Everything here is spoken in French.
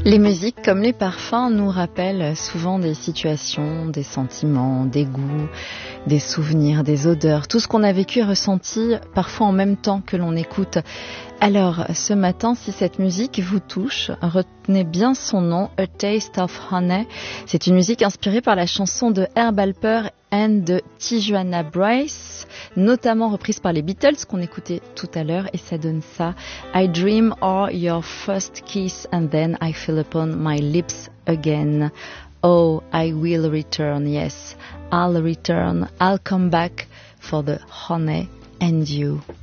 Les musiques, comme les parfums, nous rappellent souvent des situations, des sentiments, des goûts, des souvenirs, des odeurs, tout ce qu'on a vécu et ressenti, parfois en même temps que l'on écoute. Alors, ce matin, si cette musique vous touche, retenez bien son nom, A Taste of Honey. C'est une musique inspirée par la chanson de Herb Alpert and de Tijuana Brass, notamment reprise par les Beatles qu'on écoutait tout à l'heure, et ça donne ça. I dream of your first kiss and then I feel upon my lips again. Oh, I will return, yes, I'll return, I'll come back for the honey and you.